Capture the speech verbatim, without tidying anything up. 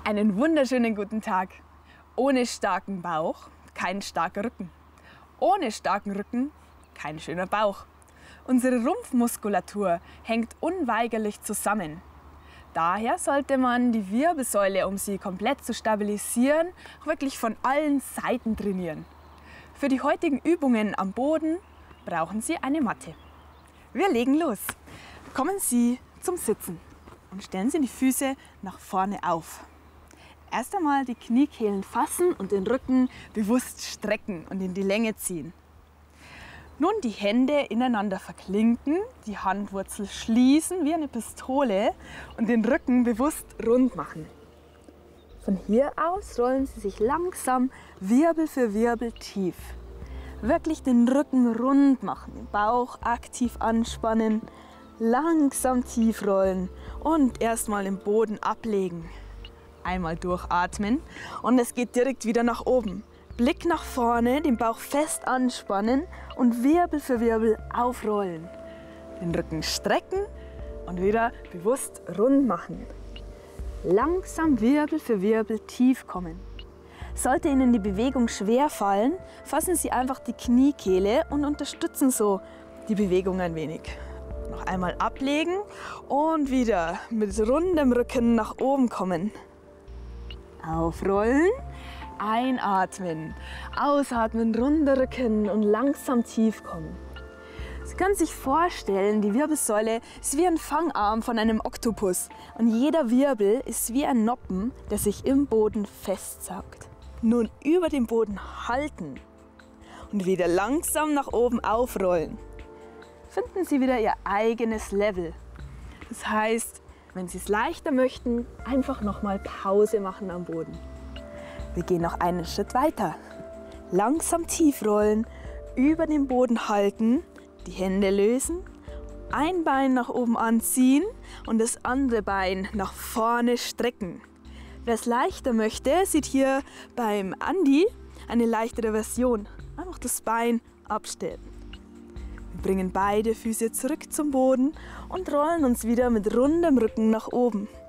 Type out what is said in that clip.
Einen wunderschönen guten Tag. Ohne starken Bauch kein starker Rücken. Ohne starken Rücken kein schöner Bauch. Unsere Rumpfmuskulatur hängt unweigerlich zusammen. Daher sollte man die Wirbelsäule, um sie komplett zu stabilisieren, wirklich von allen Seiten trainieren. Für die heutigen Übungen am Boden brauchen Sie eine Matte. Wir legen los. Kommen Sie zum Sitzen und stellen Sie die Füße nach vorne auf. Erst einmal die Kniekehlen fassen und den Rücken bewusst strecken und in die Länge ziehen. Nun die Hände ineinander verklinken, die Handwurzel schließen wie eine Pistole und den Rücken bewusst rund machen. Von hier aus rollen Sie sich langsam Wirbel für Wirbel tief. Wirklich den Rücken rund machen, den Bauch aktiv anspannen, langsam tief rollen und erstmal den Boden ablegen. Einmal durchatmen und es geht direkt wieder nach oben. Blick nach vorne, den Bauch fest anspannen und Wirbel für Wirbel aufrollen. Den Rücken strecken und wieder bewusst rund machen. Langsam Wirbel für Wirbel tief kommen. Sollte Ihnen die Bewegung schwer fallen, fassen Sie einfach die Kniekehle und unterstützen so die Bewegung ein wenig. Noch einmal ablegen und wieder mit rundem Rücken nach oben kommen. Aufrollen, einatmen, ausatmen, runder Rücken und langsam tief kommen. Sie können sich vorstellen, die Wirbelsäule ist wie ein Fangarm von einem Oktopus und jeder Wirbel ist wie ein Noppen, der sich im Boden festsaugt. Nun über dem Boden halten und wieder langsam nach oben aufrollen. Finden Sie wieder Ihr eigenes Level. Das heißt, wenn Sie es leichter möchten, einfach nochmal Pause machen am Boden. Wir gehen noch einen Schritt weiter. Langsam tief rollen, über den Boden halten, die Hände lösen, ein Bein nach oben anziehen und das andere Bein nach vorne strecken. Wer es leichter möchte, sieht hier beim Andi eine leichtere Version. Einfach das Bein abstellen. Wir bringen beide Füße zurück zum Boden und rollen uns wieder mit rundem Rücken nach oben.